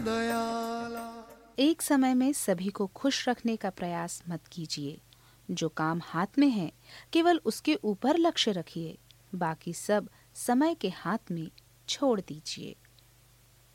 दयाला। एक समय में सभी को खुश रखने का प्रयास मत कीजिए। जो काम हाथ में है केवल उसके ऊपर लक्ष्य रखिए, बाकी सब समय के हाथ में छोड़ दीजिए।